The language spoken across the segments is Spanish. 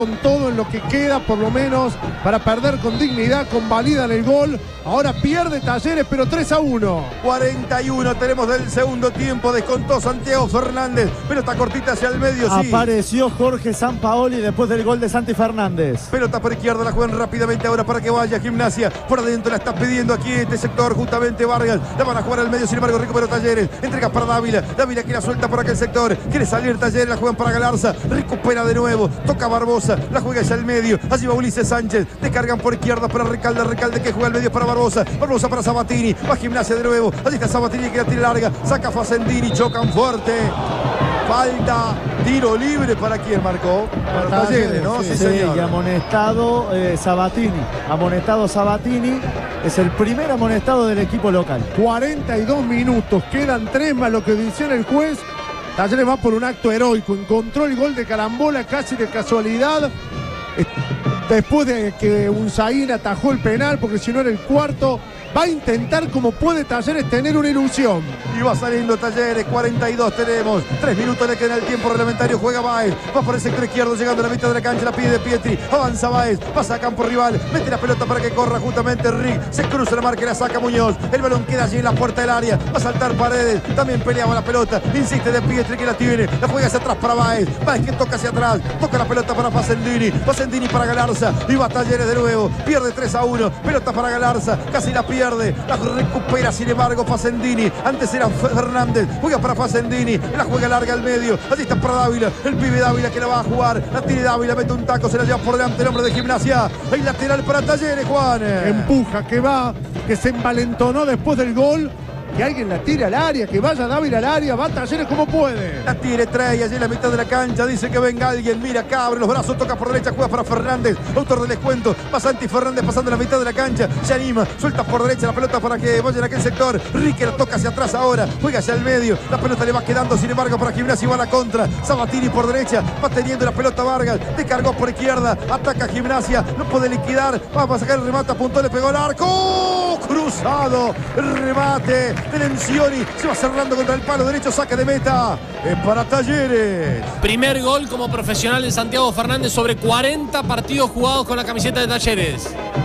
con todo en lo que queda, por lo menos, para perder con dignidad, convalidan el gol. Ahora pierde Talleres, pero 3-1. 41 tenemos del segundo tiempo. Descontó Santiago Fernández. Pelota cortita hacia el medio, sí. Apareció Jorge Sampaoli después del gol de Santi Fernández. Pelota por izquierda, la juegan rápidamente ahora para que vaya Gimnasia. Por adentro la está pidiendo aquí este sector, justamente Vargas. La van a jugar al medio, sin embargo, recupera Talleres. Entrega para Dávila. Dávila que la suelta por aquel sector. Quiere salir Talleres, la juegan para Galarza. Recupera de nuevo. Toca Barbosa. La juega hacia el medio. Allí va Ulises Sánchez. Descargan por izquierda para Recalde. Recalde que juega al medio para Barbosa. Barbosa para Sabatini. Va Gimnasia de nuevo. Allí está Sabatini que la tira larga. Saca Facendini. Chocan fuerte. Falta. Tiro libre para quien marcó. Para Talleres, ¿no? Sí, señor. Y amonestado Sabatini. Amonestado Sabatini. Es el primer amonestado del equipo local. 42 minutos. Quedan 3 más lo que dice el juez. Talleres va por un acto heroico. Encontró el gol de carambola casi de casualidad. Después de que Unzaín atajó el penal, porque si no era el cuarto. Va a intentar como puede Talleres tener una ilusión. Y va saliendo Talleres, 42 tenemos. 3 minutos le queda el tiempo reglamentario. Juega Báez, va por el sector izquierdo, llegando a la mitad de la cancha, la pide Pietri. Avanza Báez, pasa a campo rival, mete la pelota para que corra justamente Rick. Se cruza la marca y la saca Muñoz. El balón queda allí en la puerta del área. Va a saltar Paredes, también peleaba la pelota. Insiste de Pietri que la tiene. La juega hacia atrás para Báez. Báez que toca hacia atrás. Toca la pelota para Facendini. Facendini para Galarza. Y va Talleres de nuevo. Pierde 3-1. Pelota para Galarza. Casi la pierde. La recupera, sin embargo, Facendini. Antes era Fernández. Juega para Facendini. La juega larga al medio. Allí está para Dávila. El pibe Dávila que la va a jugar. La tiene Dávila. Mete un taco. Se la lleva por delante el hombre de Gimnasia. Hay lateral para Talleres, Juan. Empuja, que va. Que se envalentonó después del gol. Que alguien la tire al área, que vaya Dávila al área, va Talleres como puede. La tire, trae allí en la mitad de la cancha, dice que venga alguien, mira acá, abre los brazos, toca por derecha, juega para Fernández, autor del descuento, va Santi Fernández pasando la mitad de la cancha, se anima, suelta por derecha la pelota para que vaya en aquel sector, Rique la toca hacia atrás ahora, juega hacia el medio, la pelota le va quedando, sin embargo, para Gimnasia y va a la contra, Sabatini por derecha, va teniendo la pelota Vargas, descargó por izquierda, ataca Gimnasia, no puede liquidar, va a sacar el remate, apuntó, le pegó el arco, cruzado, remate de Lencioni, se va cerrando contra el palo derecho, saque de meta, es para Talleres. Primer gol como profesional de Santiago Fernández sobre 40 partidos jugados con la camiseta de Talleres.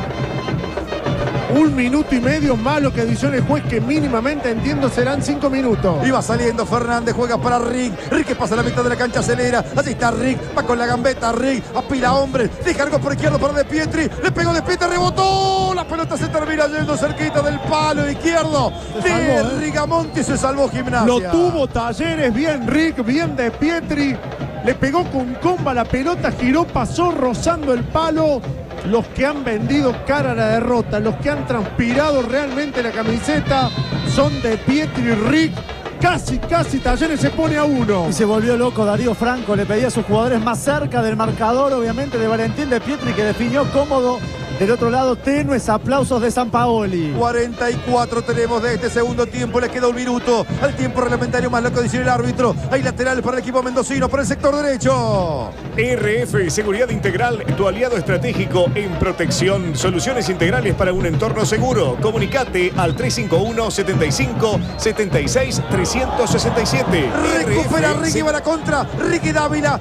1 minuto y medio más lo que dice el juez, que mínimamente entiendo serán 5 minutos. Y va saliendo Fernández, juega para Rick. Rick que pasa la mitad de la cancha, acelera. Allí está Rick, va con la gambeta Rick, apila hombres, descargó por izquierdo para De Pietri, le pegó De Pietri, rebotó. La pelota se termina yendo cerquita del palo izquierdo de Rigamonti, se salvó Gimnasia. Lo tuvo Talleres, bien Rick, bien De Pietri. Le pegó con comba, la pelota giró, pasó rozando el palo. Los que han vendido cara a la derrota, los que han transpirado realmente la camiseta, son De Pietri y Rick. Casi Talleres se pone a 1. Y se volvió loco Darío Franco, le pedía a sus jugadores más cerca del marcador, obviamente de Valentín De Pietri, que definió cómodo. Del otro lado, tenues aplausos de Sampaoli. 44 tenemos de este segundo tiempo. Le queda 1 minuto al tiempo reglamentario, más lo que dice el árbitro. Hay lateral para el equipo mendocino por el sector derecho. RF Seguridad Integral, tu aliado estratégico en protección. Soluciones integrales para un entorno seguro. Comunicate al 351 75 76 367. Recupera Ricky, va a la contra. Ricky Dávila.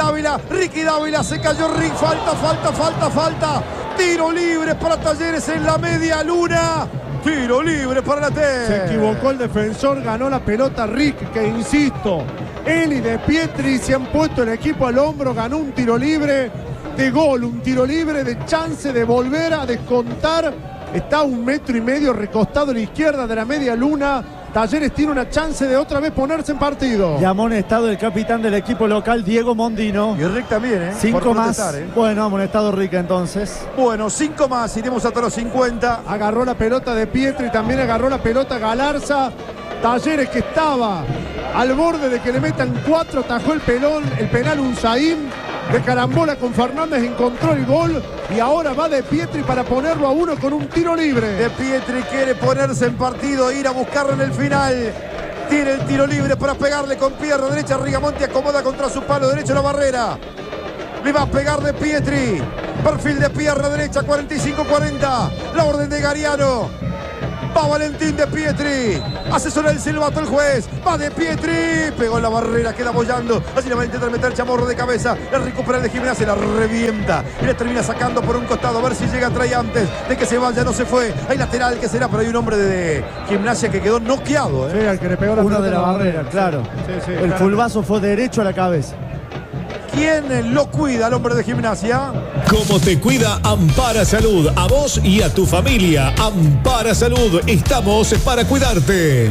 Se cayó Rick. Falta. Tiro libre para Talleres en la media luna. Tiro libre para la T. Se equivocó el defensor, ganó la pelota Rick, que insisto, él y De Pietri se han puesto el equipo al hombro, ganó un tiro libre de gol, un tiro libre de chance de volver a descontar. Está a 1,5 metros recostado a la izquierda de la media luna. Talleres tiene una chance de otra vez ponerse en partido. Y amonestado el capitán del equipo local, Diego Mondino. Y Rick también, 5 más. Bueno, amonestado Rick entonces. Bueno, 5 más, iremos hasta los 50. Agarró la pelota De Pietri, también agarró la pelota Galarza. Talleres, que estaba al borde de que le metan 4, atajó el penal Unzaín. De carambola con Fernández, encontró el gol y ahora va De Pietri para ponerlo a 1 con un tiro libre. De Pietri quiere ponerse en partido, ir a buscarlo en el final. Tiene el tiro libre para pegarle con pierna derecha. Rigamonti acomoda contra su palo derecho la barrera. Le va a pegar De Pietri. Perfil de pierna derecha, 45-40. La orden de Gariano. Va Valentín De Pietri. Asesora el silbato el juez. Va De Pietri. Pegó en la barrera, queda bollando. Así le va a intentar meter Chamorro de cabeza. La recupera el de Gimnasia, la revienta. Y le termina sacando por un costado. A ver si llega Trey antes de que se vaya. No se fue. Hay lateral que será, pero hay un hombre de Gimnasia que quedó noqueado. Sí, al que le pegó la Uno pelota de la en barrera, claro. Sí, El fulbazo fue derecho a la cabeza. ¿Quién lo cuida al hombre de Gimnasia? Como te cuida Ampara Salud, a vos y a tu familia. Ampara Salud, estamos para cuidarte.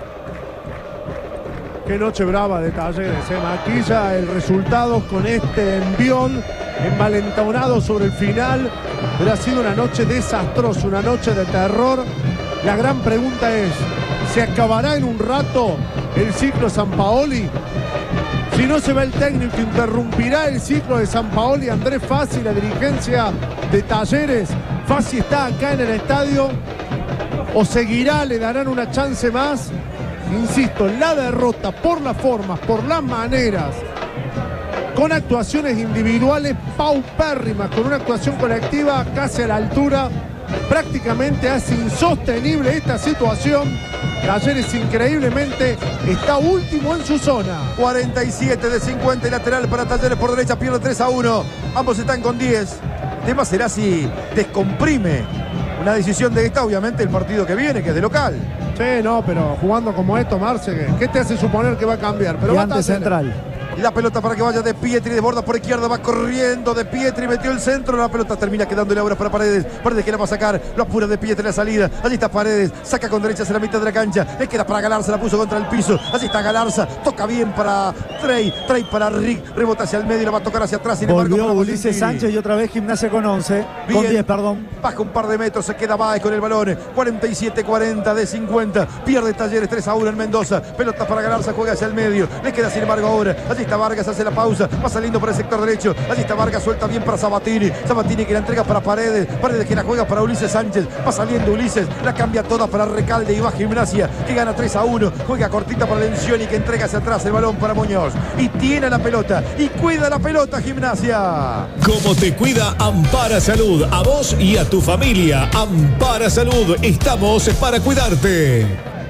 Qué noche brava de Talleres. Se maquilla el resultado con este envión envalentonado sobre el final. Pero ha sido una noche desastrosa, una noche de terror. La gran pregunta es, ¿se acabará en un rato el ciclo Sampaoli? Si no se va el técnico, ¿interrumpirá el ciclo de Sampaoli Andrés Fassi, la dirigencia de Talleres? Fassi está acá en el estadio. ¿O seguirá? ¿Le darán una chance más? Insisto, la derrota por las formas, por las maneras, con actuaciones individuales paupérrimas, con una actuación colectiva casi a la altura, prácticamente hace insostenible esta situación. Talleres increíblemente está último en su zona. 47 de 50 y lateral para Talleres por derecha, pierde 3-1. Ambos están con 10. El tema será si descomprime una decisión de esta, obviamente, el partido que viene, que es de local. Sí, no, pero jugando como esto, Marce, ¿qué te hace suponer que va a cambiar? Pero Y va a antes central. La pelota para que vaya De Pietri, desborda por izquierda, va corriendo De Pietri, metió el centro, la pelota termina quedándole ahora para Paredes. Paredes que la va a sacar, lo apura De Pietri la salida. Allí está Paredes, saca con derecha hacia la mitad de la cancha. Le queda para Galarza, la puso contra el piso. Allí está Galarza, toca bien para Trey para Rick, rebota hacia el medio y la va a tocar hacia atrás. Sin embargo, Volvió para Ulises Cosentini. Sánchez y otra vez Gimnasia con 11. Con Bien. 10, perdón. Baja un par de metros, se queda Báez con el balón. 47-40 de 50. Pierde Talleres 3-1 en Mendoza. Pelota para Galarza, juega hacia el medio. Le queda sin embargo ahora. Allí está Vargas, hace la pausa. Va saliendo por el sector derecho. Allí está Vargas, suelta bien para Sabatini. Sabatini que la entrega para Paredes. Paredes que la juega para Ulises Sánchez. Va saliendo Ulises. La cambia toda para Recalde y va Gimnasia, que gana 3-1. Juega cortita para Lencioni, que entrega hacia atrás el balón para Muñoz. Y tiene la pelota. Y cuida la pelota Gimnasia. Como te cuida Ampara Salud, a vos y a tu familia. Ampara Salud, estamos para cuidarte.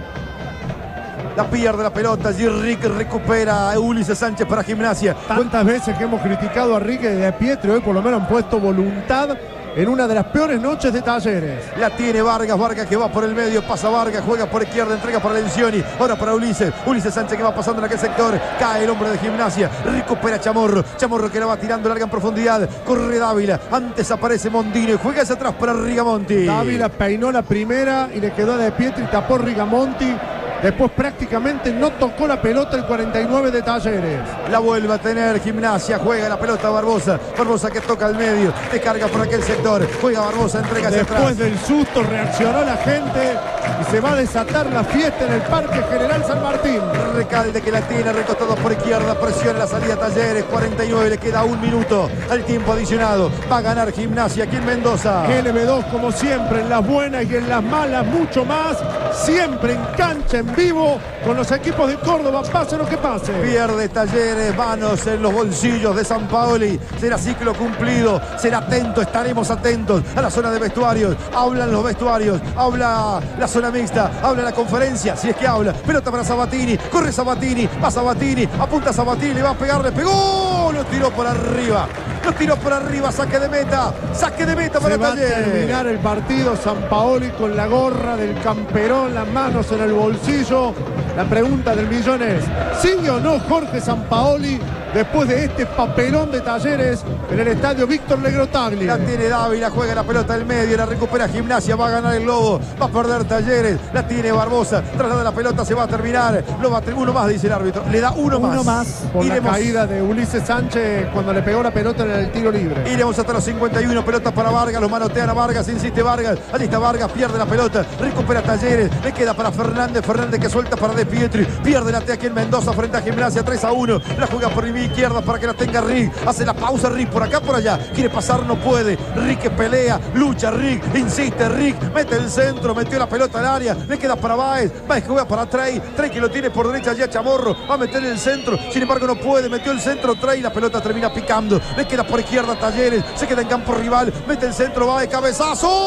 La pierde la pelota. Allí Rick recupera a Ulises Sánchez para Gimnasia. Tantas veces que hemos criticado a Rique y De Pietri, hoy por lo menos han puesto voluntad en una de las peores noches de Talleres. La tiene Vargas, Vargas que va por el medio, pasa Vargas, juega por izquierda, entrega para Lencioni, ahora para Ulises Sánchez que va pasando en aquel sector, cae el hombre de Gimnasia, recupera Chamorro que la va tirando larga en profundidad, corre Dávila, antes aparece Mondino y juega hacia atrás para Rigamonti. Dávila peinó la primera y le quedó a De Pietri, tapó Rigamonti. Después prácticamente no tocó la pelota el 49 de Talleres. La vuelve a tener Gimnasia, juega la pelota Barbosa que toca al medio, descarga por aquel sector, juega Barbosa, entrega hacia atrás. Después del susto reaccionó la gente y se va a desatar la fiesta en el Parque General San Martín. Recalde que la tiene recostado por izquierda, presiona la salida Talleres, 49, le queda un minuto al tiempo adicionado. Va a ganar Gimnasia aquí en Mendoza. LB2 como siempre, en las buenas y en las malas, mucho más, siempre en cancha, en vivo, con los equipos de Córdoba, pase lo que pase. Pierde Talleres, manos en los bolsillos de Sampaoli. Será ciclo cumplido, será atento, estaremos atentos a la zona de vestuarios. Hablan los vestuarios, habla la zona mixta, habla la conferencia, si es que habla. Pelota para Sabatini, corre Sabatini, va Sabatini, apunta Sabatini, le va a pegar, le pegó, lo tiró por arriba. Lo tiró por arriba, saque de meta para Se va a Talleres. terminar el partido, Sampaoli con la gorra del camperón, las manos en el bolsillo. La pregunta del millón es, ¿sigue o no Jorge Sampaoli después de este papelón de Talleres en el estadio Víctor Legrotagli? La tiene Dávila, juega la pelota al medio, la recupera Gimnasia, va a ganar el Lobo, va a perder Talleres, la tiene Barbosa, traslada la pelota, se va a terminar, lo va a uno más, dice el árbitro, le da uno más. Por la caída de Ulises Sánchez cuando le pegó la pelota en el tiro libre. Iremos hasta los 51, pelota para Vargas, los manotean a Vargas, insiste Vargas, allí está Vargas, pierde la pelota, recupera Talleres, le queda para Fernández que suelta para De Pietri, pierde la T aquí en Mendoza frente a Gimnasia, 3-1, la juega por mi izquierda para que la tenga Rick, hace la pausa Rick, por acá, por allá, quiere pasar, no puede, Rick que pelea, lucha Rick, insiste Rick, mete el centro, metió la pelota al área, le queda para Báez juega para Trey que lo tiene por derecha ya Chamorro, va a meter el centro, sin embargo no puede, metió el centro Trey, la pelota termina picando, le queda por izquierda Talleres, se queda en campo rival, mete el centro, Báez, cabezazo,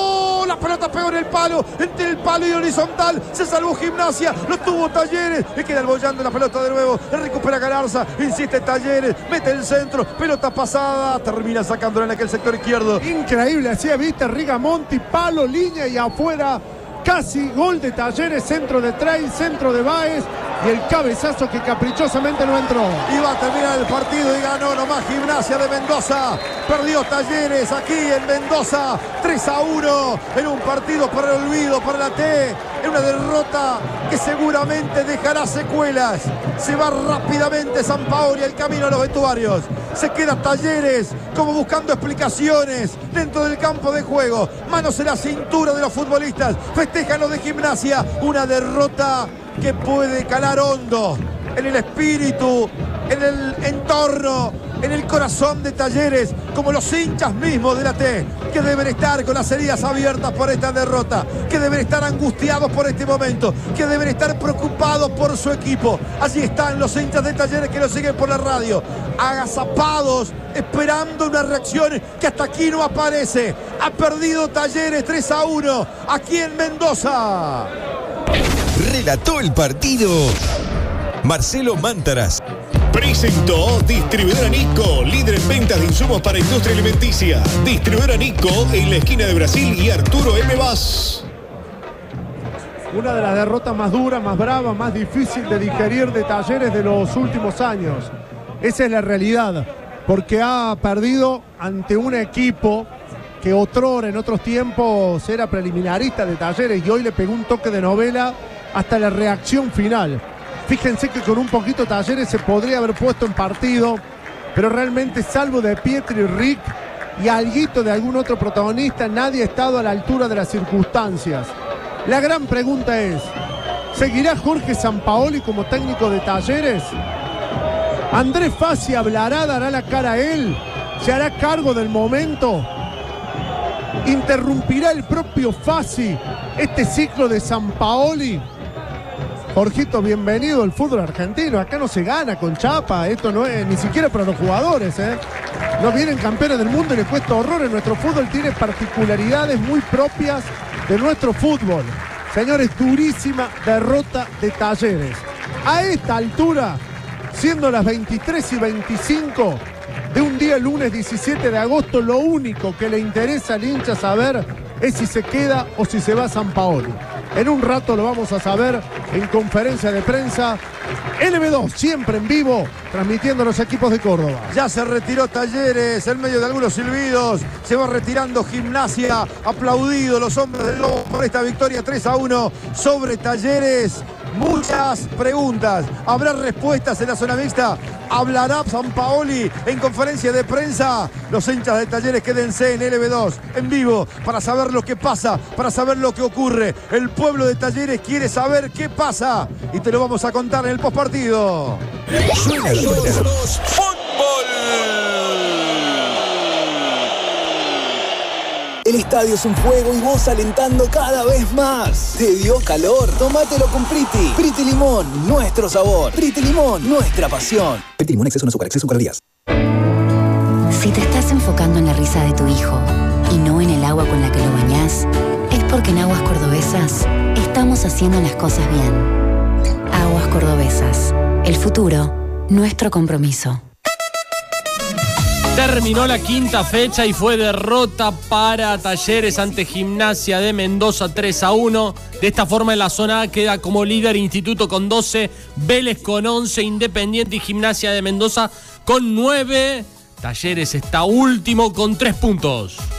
la pelota pegó en el palo, entre el palo y horizontal, se salvó Gimnasia, lo tuvo Talleres, le queda el bollando la pelota de nuevo, le recupera Galarza, insiste Talleres, mete el centro, pelota pasada, termina sacándola en aquel sector izquierdo. Increíble, hacía vista Rigamonti, palo, línea y afuera. Casi gol de Talleres, centro de Trey, centro de Báez y el cabezazo que caprichosamente no entró. Iba a terminar el partido y ganó nomás Gimnasia de Mendoza. Perdió Talleres aquí en Mendoza 3-1 en un partido para el olvido, para la T. En una derrota que seguramente dejará secuelas. Se va rápidamente Sampaoli al camino a los vestuarios. Se queda Talleres como buscando explicaciones dentro del campo de juego. Manos en la cintura de los futbolistas. Festejan los de Gimnasia. Una derrota que puede calar hondo en el espíritu, en el entorno, en el corazón de Talleres, como los hinchas mismos de la T, que deben estar con las heridas abiertas por esta derrota, que deben estar angustiados por este momento, que deben estar preocupados por su equipo. Allí están los hinchas de Talleres que lo siguen por la radio, agazapados, esperando una reacción que hasta aquí no aparece. Ha perdido Talleres 3-1 aquí en Mendoza. Relató el partido Marcelo Mántaras. Presentó Distribuidora Nico, líder en ventas de insumos para industria alimenticia. Distribuidora Nico en la esquina de Brasil y Arturo M. Vaz. Una de las derrotas más duras, más bravas, más difícil de digerir de Talleres de los últimos años. Esa es la realidad, porque ha perdido ante un equipo que otrora en otros tiempos era preliminarista de Talleres y hoy le pegó un toque de novela hasta la reacción final. Fíjense que con un poquito Talleres se podría haber puesto en partido, pero realmente salvo de Pietri, Rick y alguito de algún otro protagonista, nadie ha estado a la altura de las circunstancias. La gran pregunta es, ¿seguirá Jorge Sampaoli como técnico de Talleres? ¿Andrés Fassi hablará, dará la cara a él? ¿Se hará cargo del momento? ¿Interrumpirá el propio Fassi este ciclo de Sampaoli? Jorgito, bienvenido al fútbol argentino. Acá no se gana con chapa. Esto no es ni siquiera para los jugadores, No vienen campeones del mundo y les cuesta horrores. Nuestro fútbol tiene particularidades muy propias de nuestro fútbol. Señores, durísima derrota de Talleres. A esta altura, siendo las 23:25 de un día lunes 17 de agosto, lo único que le interesa al hincha saber es si se queda o si se va Sampaoli. En un rato lo vamos a saber en conferencia de prensa. LB2, siempre en vivo, transmitiendo los equipos de Córdoba. Ya se retiró Talleres en medio de algunos silbidos. Se va retirando Gimnasia. Aplaudido los hombres del Lobo por esta victoria 3-1 sobre Talleres. Muchas preguntas. ¿Habrá respuestas en la zona mixta? ¿Hablará Sampaoli en conferencia de prensa? Los hinchas de Talleres, quédense en LB2 en vivo para saber lo que pasa, para saber lo que ocurre. El pueblo de Talleres quiere saber qué pasa y te lo vamos a contar en el postpartido. Suena fútbol. El estadio es un fuego y vos alentando cada vez más. ¿Te dio calor? Tómatelo con Priti. Priti Limón, nuestro sabor. Priti Limón, nuestra pasión. Priti Limón, exceso en azúcar, exceso en calorías. Si te estás enfocando en la risa de tu hijo y no en el agua con la que lo bañás, es porque en Aguas Cordobesas estamos haciendo las cosas bien. Aguas Cordobesas. El futuro, nuestro compromiso. Terminó la quinta fecha y fue derrota para Talleres ante Gimnasia de Mendoza 3-1. De esta forma en la zona A queda como líder Instituto con 12, Vélez con 11, Independiente y Gimnasia de Mendoza con 9. Talleres está último con 3 puntos.